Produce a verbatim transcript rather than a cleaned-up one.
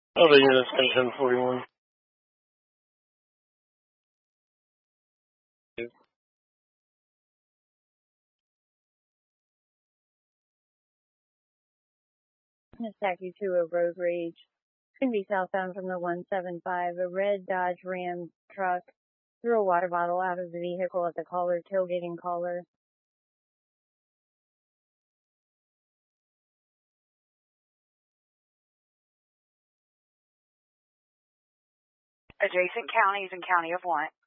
Other units, twenty-seven forty-one. Misaki to a road rage. Going to be southbound from the one seven five. A red Dodge Ram truck threw a water bottle out of the vehicle at the caller, tailgating caller. Adjacent counties and county of what?